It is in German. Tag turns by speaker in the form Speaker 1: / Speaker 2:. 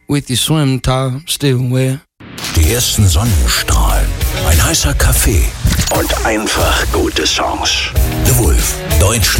Speaker 1: with your swim top still wet.
Speaker 2: Die ersten Sonnenstrahlen, ein heißer Kaffee und einfach gute Songs. The Wolf, Deutschland.